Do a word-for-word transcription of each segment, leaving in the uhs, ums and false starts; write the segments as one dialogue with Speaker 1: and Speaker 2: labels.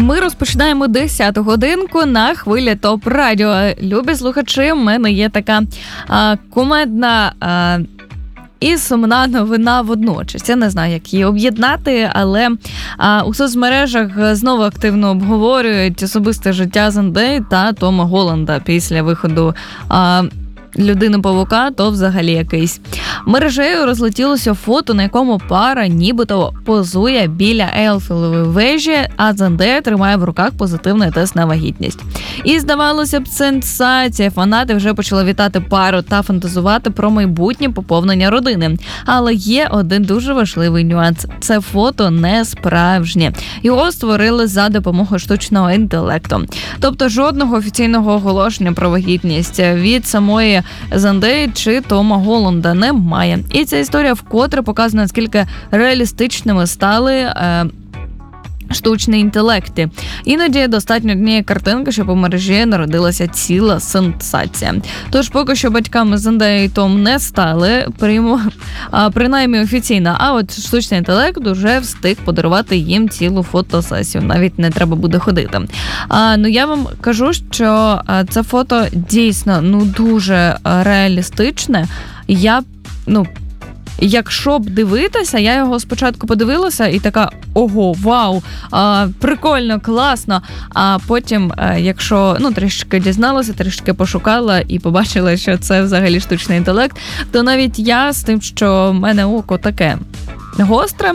Speaker 1: ми розпочинаємо десяту годинку на хвилі ТОП Радіо. Любі слухачі, в мене є така а, кумедна а, і сумна новина водночас. Я не знаю, як її об'єднати, але а, у соцмережах знову активно обговорюють особисте життя Зендеї та Тома Голланда після виходу а, Людини-павука, то взагалі якийсь. Мережею розлетілося фото, на якому пара нібито позує біля Ейфелевої вежі, а Зендея тримає в руках позитивний тест на вагітність. І, здавалося б, сенсація. Фанати вже почали вітати пару та фантазувати про майбутнє поповнення родини. Але є один дуже важливий нюанс. Це фото не справжнє. Його створили за допомогою штучного інтелекту. Тобто жодного офіційного оголошення про вагітність від самої Зендеї чи Тома Голланда немає. І ця історія вкотре показує, наскільки реалістичними стали е, штучні інтелекти. Іноді достатньо однієї картинки, щоб у мережі народилася ціла сенсація. Тож поки що батьками Зендеї і Том не стали, прямо, а, принаймні офіційно, а от штучний інтелект уже встиг подарувати їм цілу фотосесію. Навіть не треба буде ходити. А, ну я вам кажу, що а, це фото дійсно ну дуже реалістичне. Я, ну, Якщо б дивитися, я його спочатку подивилася і така, ого, вау, а, прикольно, класно. А потім, а, якщо ну, трішки дізналася, трішки пошукала і побачила, що це взагалі штучний інтелект, то навіть я з тим, що в мене око таке гостре,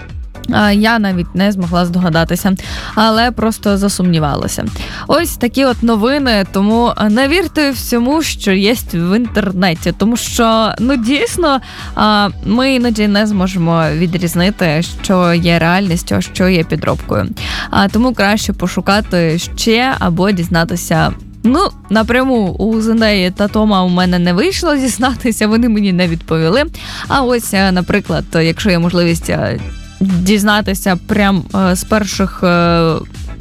Speaker 1: я навіть не змогла здогадатися, але просто засумнівалася. Ось такі от новини, тому не вірте всьому, що є в інтернеті, тому що, ну, дійсно, ми іноді не зможемо відрізнити, що є реальністю, а що є підробкою. Тому краще пошукати ще або дізнатися. Ну, напряму у Зендеї та Тома у мене не вийшло дізнатися, вони мені не відповіли. А ось, наприклад, якщо є можливість дізнатися прям е, з перших, е,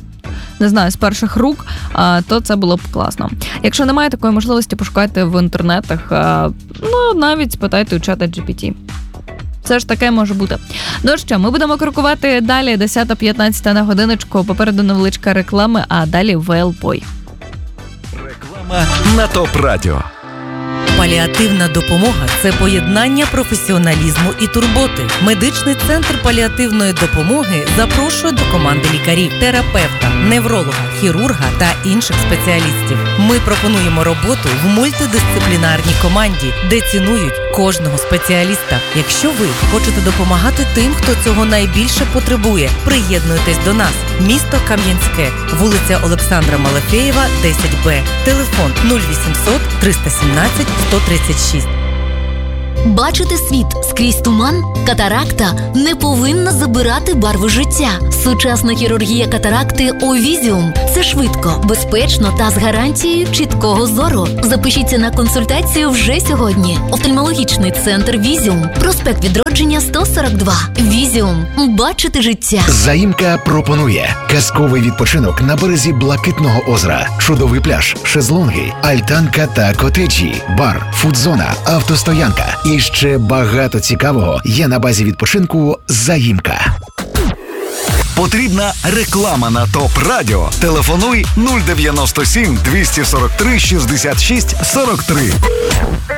Speaker 1: не знаю, з перших рук, е, то це було б класно. Якщо немає такої можливості, пошукайте в інтернетах, е, ну, навіть спитайте у чата джі пі ті. Це ж таке може бути. Ну що, ми будемо крокувати далі, десята п'ятнадцята на годиночку, попереду невеличка реклама, а далі Велбой.
Speaker 2: Реклама на ТОП Радіо.
Speaker 3: Паліативна допомога – це поєднання професіоналізму і турботи. Медичний центр паліативної допомоги запрошує до команди лікарів, терапевта, невролога, хірурга та інших спеціалістів. Ми пропонуємо роботу в мультидисциплінарній команді, де цінують кожного спеціаліста. Якщо ви хочете допомагати тим, хто цього найбільше потребує, приєднуйтесь до нас. Місто Кам'янське, вулиця Олександра Малафєєва, десять Б. Телефон нуль вісімсот триста сімнадцять сто тридцять шість.
Speaker 4: Бачити світ скрізь туман? Катаракта не повинна забирати барви життя. Сучасна хірургія катаракти Овізіум – це швидко, безпечно та з гарантією чіткого зору. Запишіться на консультацію вже сьогодні. Офтальмологічний центр Візіум. Проспект Відродження сто сорок два. Візіум. Бачити життя.
Speaker 5: Заїмка пропонує казковий відпочинок на березі Блакитного озера, чудовий пляж, шезлонги, альтанка та котеджі, бар, фудзона, автостоянка. І ще багато цікавого є на базі відпочинку «Заїмка».
Speaker 2: Потрібна реклама на ТОП Радіо? Телефонуй нуль дев'яносто сім двісті сорок три шістдесят шість сорок три.